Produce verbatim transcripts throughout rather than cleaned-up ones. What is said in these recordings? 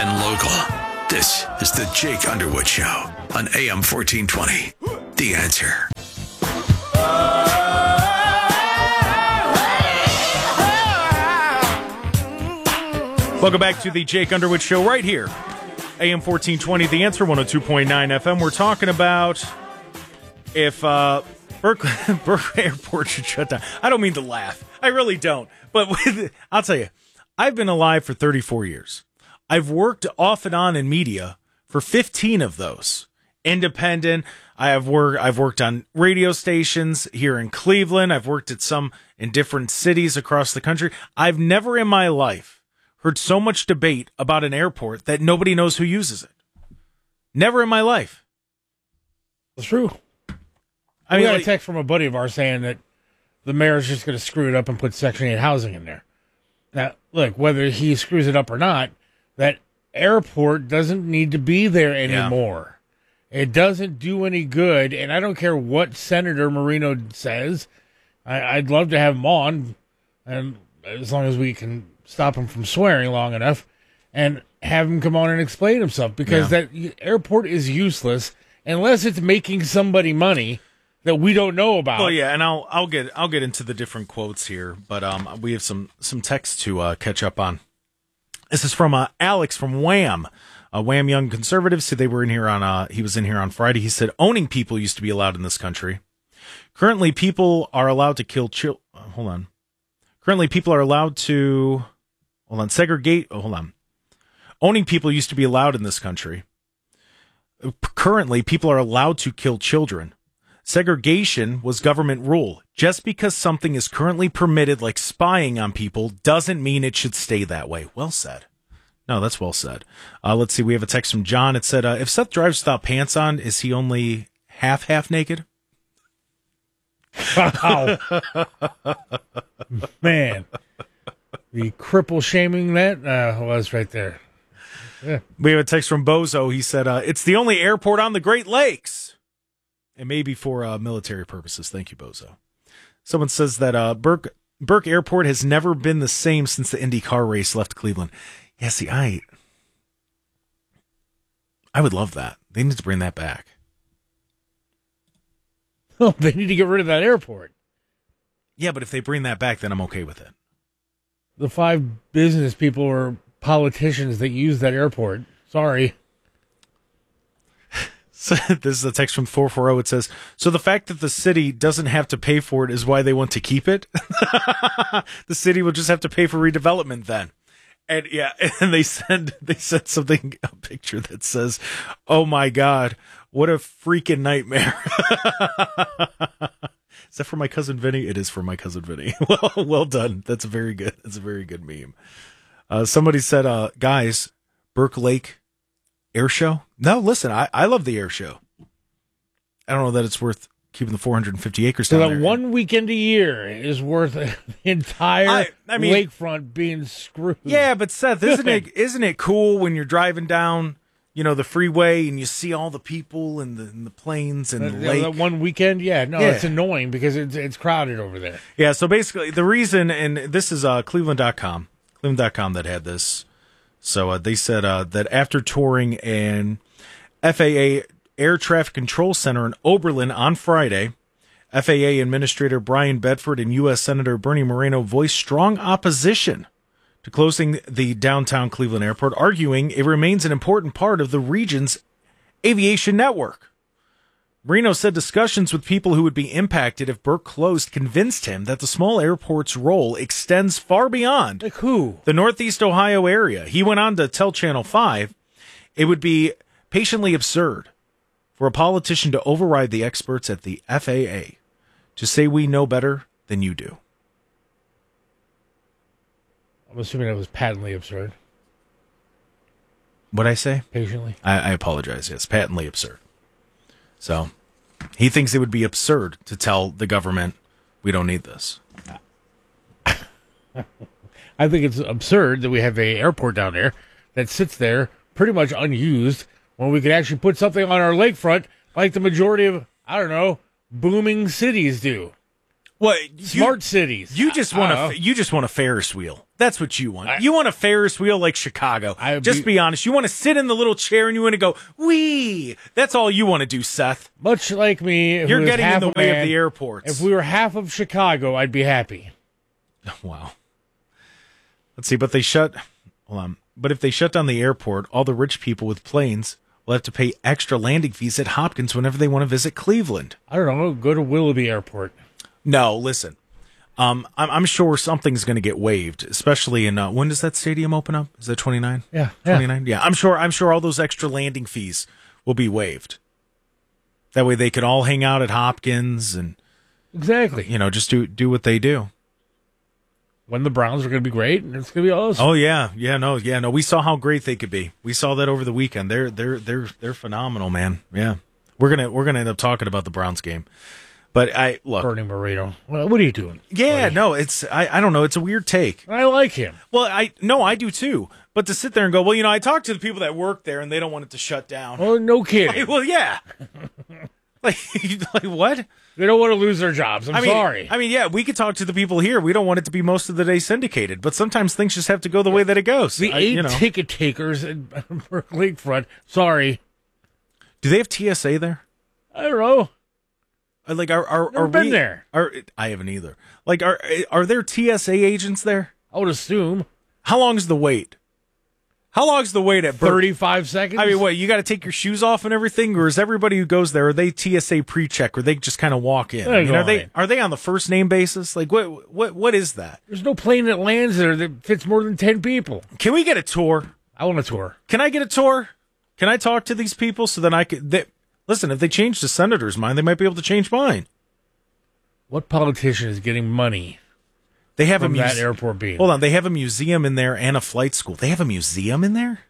and local. This is the Jake Underwood Show on A M fourteen twenty. The Answer. Welcome back to the Jake Underwood Show right here. A M fourteen twenty, The Answer, one oh two point nine F M. We're talking about if uh, Berkeley, Berkeley Airport should shut down. I don't mean to laugh. I really don't. But with, I'll tell you, I've been alive for thirty-four years. I've worked off and on in media for fifteen of those. Independent. I have worked. I've worked on radio stations here in Cleveland. I've worked at some in different cities across the country. I've never in my life heard so much debate about an airport that nobody knows who uses it. Never in my life. It's true. I we mean, got like, a text from a buddy of ours saying that the mayor's just going to screw it up and put Section eight housing in there. Now, look, whether he screws it up or not, that airport doesn't need to be there anymore. Yeah. It doesn't do any good, and I don't care what Senator Marino says. I, I'd love to have him on, and as long as we can stop him from swearing long enough, and have him come on and explain himself, because yeah. that airport is useless unless it's making somebody money that we don't know about. Well, yeah, and I'll I'll get I'll get into the different quotes here, but um, we have some some text to uh, catch up on. This is from uh, Alex from Wham, uh, Wham Young Conservatives. So they were in here on uh, he was in here on Friday. He said owning people used to be allowed in this country. Currently, people are allowed to kill chil- uh, Hold on. Currently, people are allowed to. Hold on, segregate. Oh, hold on. Owning people used to be allowed in this country. Currently, people are allowed to kill children. Segregation was government rule. Just because something is currently permitted, like spying on people, doesn't mean it should stay that way. Well said. No, that's well said. Uh, let's see. We have a text from John. It said, uh, if Seth drives without pants on, is he only half, half naked? Wow. Man. The cripple shaming that uh, was right there. Yeah. We have a text from Bozo. He said, uh, it's the only airport on the Great Lakes. It may be for uh, military purposes. Thank you, Bozo. Someone says that uh, Burke, Burke Airport has never been the same since the Indy car race left Cleveland. Yeah, see, I, I would love that. They need to bring that back. Oh, they need to get rid of that airport. Yeah, but if they bring that back, then I'm okay with it. The five business people or politicians that use that airport. Sorry. So, this is a text from four four zero. It says, so the fact that the city doesn't have to pay for it is why they want to keep it? The city will just have to pay for redevelopment then. And yeah, and they send they sent something, a picture that says, oh my God, what a freaking nightmare. Is that for my cousin Vinny? It is for my cousin Vinny. Well, well done. That's a very good. That's a very good meme. Uh, somebody said, uh, guys, Burke Lake Air Show. No, listen, I, I love the air show. I don't know that it's worth keeping the four hundred fifty acres so down that there. one weekend a year is worth the entire I, I mean, lakefront being screwed. Yeah, but Seth, isn't it isn't it cool when you're driving down, you know, the freeway and you see all the people and the, and the planes and that, the yeah, lake? That one weekend, yeah, no, yeah. It's annoying because it's it's crowded over there. Yeah, so basically the reason, and this is uh, Cleveland dot com, Cleveland dot com that had this. So uh, they said uh, that after touring an F A A Air Traffic Control Center in Oberlin on Friday, F A A Administrator Brian Bedford and U S Senator Bernie Moreno voiced strong opposition to closing the downtown Cleveland airport, arguing it remains an important part of the region's aviation network. Moreno said discussions with people who would be impacted if Burke closed convinced him that the small airport's role extends far beyond like who? the Northeast Ohio area. He went on to tell Channel five it would be patiently absurd for a politician to override the experts at the F A A to say we know better than you do. I'm assuming that was patently absurd. What'd I say? Patiently. I, I apologize. Yes, patently absurd. So he thinks it would be absurd to tell the government we don't need this. I think it's absurd that we have a airport down there that sits there pretty much unused when we could actually put something on our lakefront like the majority of, I don't know, booming cities do. What Smart you, cities. You just I- want I don't a know. you just want a Ferris wheel. That's what you want. I- you want a Ferris wheel like Chicago. I would Just be- be honest. You want to sit in the little chair and you want to go wee. That's all you want to do, Seth. Much like me, if You're we was getting in half the a way man, of the airports. If we were half of Chicago, I'd be happy. Wow. Let's see, but they shut. Hold on. But if they shut down the airport, all the rich people with planes will have to pay extra landing fees at Hopkins whenever they want to visit Cleveland. I don't know. Go to Willoughby Airport. No, listen. Um, I'm, I'm sure something's going to get waived, especially in uh, when does that stadium open up? Is that twenty-nine? Yeah, yeah. twenty-nine. Yeah, I'm sure. I'm sure all those extra landing fees will be waived. That way, they could all hang out at Hopkins and Exactly. you know just do do what they do. When the Browns are going to be great, and it's going to be awesome. Oh yeah, yeah, no, yeah, no. We saw how great they could be. We saw that over the weekend. They're they're they're they're phenomenal, man. Yeah, we're gonna we're gonna end up talking about the Browns game. But I look, Bernie Moreno. Well, what are you doing? yeah, buddy? no, it's I, I don't know. It's a weird take. I like him. Well, I no, I do too. But to sit there and go, well, you know, I talked to the people that work there, and they don't want it to shut down. Oh, no kidding. Like, well, yeah, like like what? They don't want to lose their jobs. I'm I mean, sorry. I mean, yeah, we could talk to the people here. We don't want it to be most of the day syndicated, but sometimes things just have to go the way that it goes. the I- eight you know. ticket takers at Lakefront. Sorry. Do they have T S A there? I don't know. Uh, Like, are are, Never are been we, there. Are I haven't either. Like, are are there T S A agents there? I would assume How long's the wait? How long's the wait at Burke? thirty-five seconds. I mean, what, you got to take your shoes off and everything, or is everybody who goes there, are they T S A pre-check, or they just kind of walk in? They I mean, go are they in. are they on the first name basis? Like, what what what is that? There's no plane that lands there that fits more than ten people. Can we get a tour? I want a tour. Can I get a tour? Can I talk to these people so then I could? They, listen, if they change the senator's mind, they might be able to change mine. What politician is getting money They have from a that muse- airport being? Hold on, they have a museum in there and a flight school. They have a museum in there.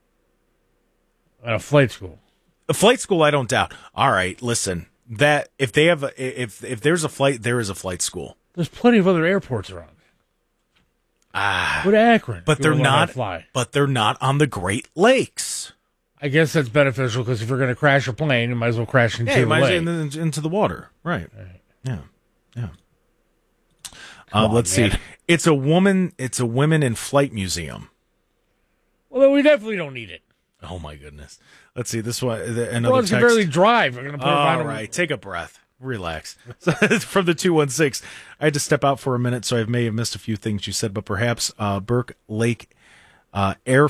At a flight school. A flight school, I don't doubt. All right, listen. That if they have, a, if if there's a flight, there is a flight school. There's plenty of other airports around. Ah, Go to Akron. but if you they're wanna learn how not. to fly. But they're not on the Great Lakes. I guess that's beneficial because if you're going to crash a plane, you might as well crash into Yeah, you the might as lake. well in- into the water. Right. Yeah. Yeah. Uh, on, let's man. see. It's a woman. It's a women in flight museum. Well, then we definitely don't need it. Oh my goodness. Let's see. This one. the- Another Browns can text. barely drive. We're going to put it All on right, take a breath. Relax. So, from the two one six, I had to step out for a minute, so I may have missed a few things you said, but perhaps uh, Burke Lake uh, Air,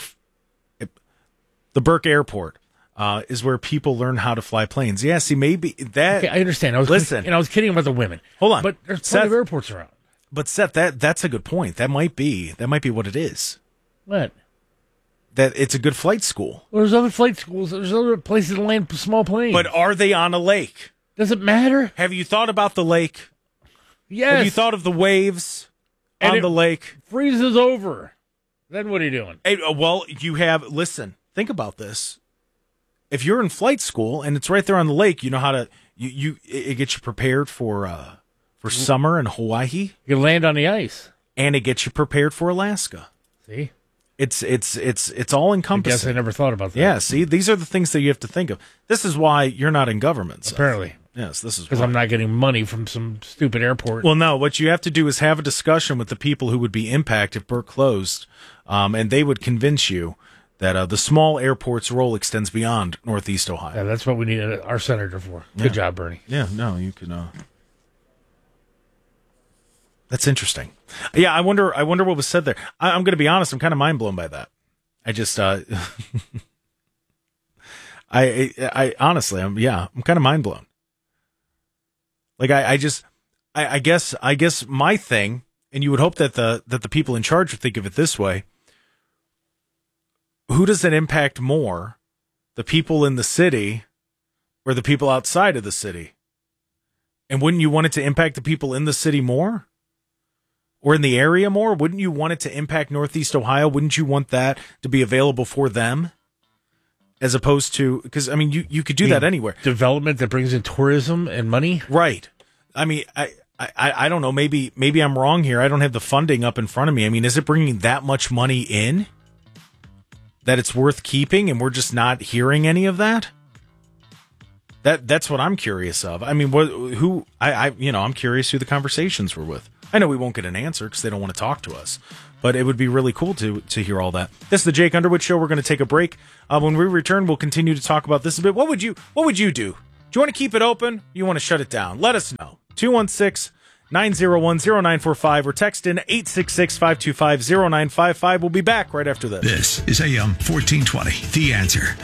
the Burke Airport uh, is where people learn how to fly planes. Yeah, see, maybe that. Okay, I understand. I was Listen. and I was kidding about the women. Hold on. but there's plenty Seth- of airports around. But Seth, that that's a good point. That might be that might be what it is. What? That it's a good flight school. Well, there's other flight schools. There's other places to land small planes. But are they on a lake? does it matter? Have you thought about the lake? Yes. Have you thought of the waves And on it- the lake? freezes over? Then what are you doing? Hey, uh, well, you have, listen, think about this. If you're in flight school and it's right there on the lake, you know how to, you, you it it gets you prepared for, uh, for summer in Hawaii, You can land on the ice. and it gets you prepared for Alaska. See? It's, it's, it's, it's all I guess I encompassing. never thought about that. Yeah, see, these are the things that you have to think of. This is why you're not in government. Seth. Apparently. Yes, this is Because why. I'm not getting money from some stupid airport. Well, no, what you have to do is have a discussion with the people who would be impacted if Burke closed, um, and they would convince you that uh, the small airport's role extends beyond Northeast Ohio. yeah, that's what we need our senator for. Good Yeah. job, Bernie. Yeah, no, you can. Uh... That's interesting. Yeah, I wonder. I wonder what was said there. I, I'm going to be honest. I'm kind of mind blown by that. I just. Uh... I, I. I honestly. I'm. Yeah. I'm kind of mind blown. Like I. I just. I, I guess. I guess my thing, and you would hope that the that the people in charge would think of it this way. Who does it impact more, the people in the city, or the people outside of the city? And wouldn't you want it to impact the people in the city more? Or in the area more? Wouldn't you want it to impact Northeast Ohio? Wouldn't you want that to be available for them? As opposed to, because, I mean, you, you could do that anywhere. Development that brings in tourism and money. Right. I mean, I, I, I don't know. Maybe, maybe I'm wrong here. I don't have the funding up in front of me. I mean, is it bringing that much money in that it's worth keeping and we're just not hearing any of that? That that's what I'm curious of. I mean, what, who I, I you know I'm curious who the conversations were with. I know we won't get an answer because they don't want to talk to us, but it would be really cool to to hear all that. This is the Jake Underwood Show. We're going to take a break. Uh, when we return, we'll continue to talk about this a bit. What would you What would you do? Do you want to keep it open? You want to shut it down? Let us know. two one six, nine zero one, zero nine four five or text in eight six six, five two five, zero nine five five. We'll be back right after this. This is A M fourteen twenty, The Answer.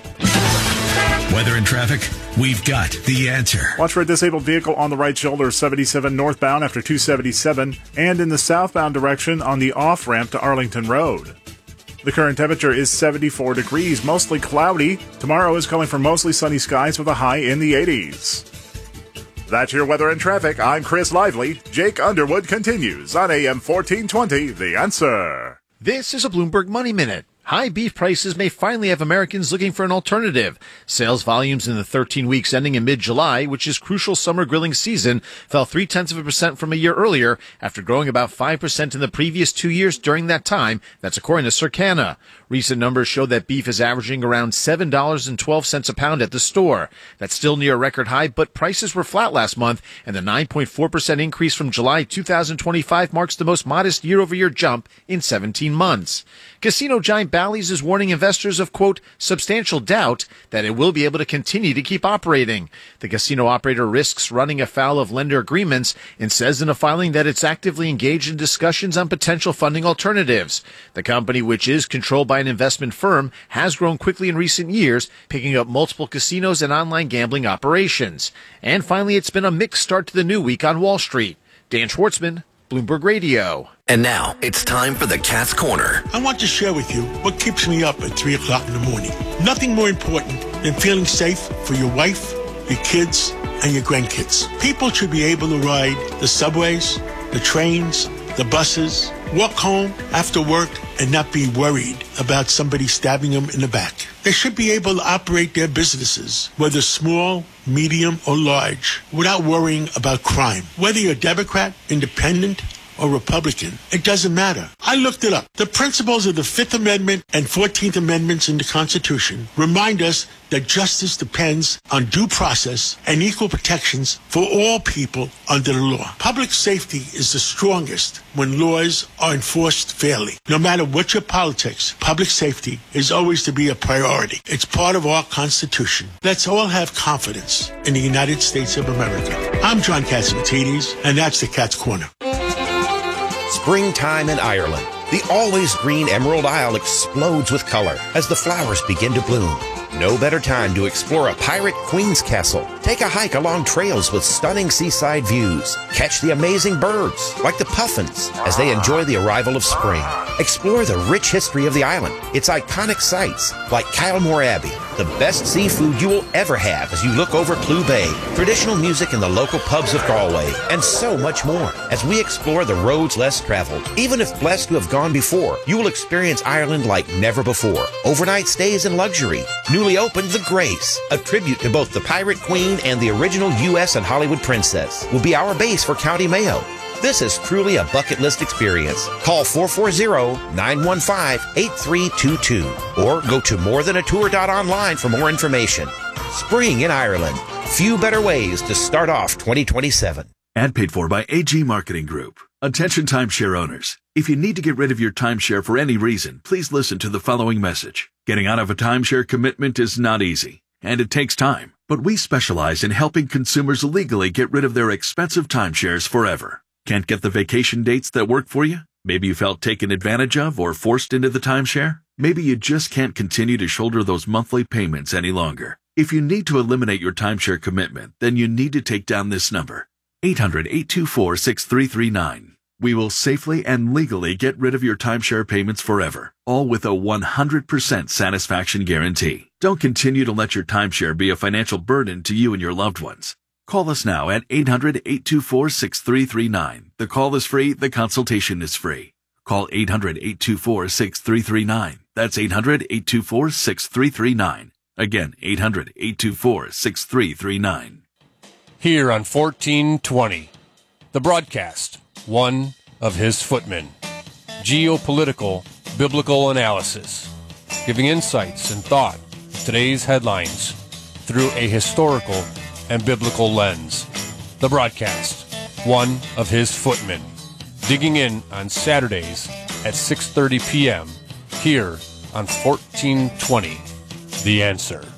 Weather and traffic, we've got the answer. Watch for a disabled vehicle on the right shoulder, seventy-seven northbound after two seventy-seven, and in the southbound direction on the off-ramp to Arlington Road. The current temperature is seventy-four degrees, mostly cloudy. Tomorrow is calling for mostly sunny skies with a high in the eighties. That's your weather and traffic. I'm Chris Lively. Jake Underwood continues on A M fourteen twenty, The Answer. This is a Bloomberg Money Minute. High beef prices may finally have Americans looking for an alternative. Sales volumes in the thirteen weeks ending in mid-July, which is crucial summer grilling season, fell three-tenths of a percent from a year earlier after growing about five percent in the previous two years during that time. That's according to Circana. Recent numbers show that beef is averaging around seven dollars and twelve cents a pound at the store. That's still near a record high, but prices were flat last month, and the nine point four percent increase from July two thousand twenty-five marks the most modest year-over-year jump in seventeen months. Casino giant Bally's is warning investors of, quote, substantial doubt that it will be able to continue to keep operating. The casino operator risks running afoul of lender agreements and says in a filing that it's actively engaged in discussions on potential funding alternatives. The company, which is controlled by an investment firm, has grown quickly in recent years, picking up multiple casinos and online gambling operations. And finally, it's been a mixed start to the new week on Wall Street. Dan Schwartzman, Bloomberg Radio. And now it's time for the Cat's Corner. I want to share with you what keeps me up at three o'clock in the morning. Nothing more important than feeling safe for your wife, your kids, and your grandkids. People should be able to ride the subways, the trains, the buses, walk home after work, and not be worried about somebody stabbing them in the back. They should be able to operate their businesses, whether small, medium, or large, without worrying about crime. Whether you're Democrat, Independent, or Republican, it doesn't matter. I looked it up. The principles of the Fifth Amendment and Fourteenth Amendments in the Constitution remind us that justice depends on due process and equal protections for all people under the law. Public safety is the strongest when laws are enforced fairly. No matter what your politics, public safety is always to be a priority. It's part of our Constitution. Let's all have confidence in the United States of America. I'm John Catsimatidis, and that's the Cat's Corner. Springtime in Ireland. The always green Emerald Isle explodes with color as the flowers begin to bloom. No better time to explore a pirate queen's castle. Take a hike along trails with stunning seaside views. Catch the amazing birds, like the puffins, as they enjoy the arrival of spring. Explore the rich history of the island, its iconic sites, like Kylemore Abbey, the best seafood you will ever have as you look over Clew Bay, traditional music in the local pubs of Galway, and so much more. As we explore the roads less traveled, even if blessed to have gone before, you will experience Ireland like never before. Overnight stays in luxury. Newly opened The Grace, a tribute to both the Pirate Queen and the original U S and Hollywood princess, will be our base for County Mayo. This is truly a bucket list experience. Call four four zero, nine one five, eight three two two or go to more than a tour dot online for more information. Spring in Ireland. Few better ways to start off twenty twenty-seven. Ad paid for by A G Marketing Group. Attention timeshare owners. If you need to get rid of your timeshare for any reason, please listen to the following message. Getting out of a timeshare commitment is not easy, and it takes time. But we specialize in helping consumers legally get rid of their expensive timeshares forever. Can't get the vacation dates that work for you? Maybe you felt taken advantage of or forced into the timeshare? Maybe you just can't continue to shoulder those monthly payments any longer. If you need to eliminate your timeshare commitment, then you need to take down this number. eight hundred, eight two four, six three three nine. We will safely and legally get rid of your timeshare payments forever, all with a one hundred percent satisfaction guarantee. Don't continue to let your timeshare be a financial burden to you and your loved ones. Call us now at eight hundred, eight two four, six three three nine. The call is free. The consultation is free. Call eight hundred, eight two four, six three three nine. That's eight hundred, eight two four, six three three nine. Again, eight hundred, eight two four, six three three nine. Here on fourteen twenty, the broadcast, one of his footmen. Geopolitical, biblical analysis, giving insights and thought to today's headlines. through a historical and biblical lens. The Broadcast, one of his footmen, digging in on Saturdays at six thirty p.m. here on fourteen twenty The Answer.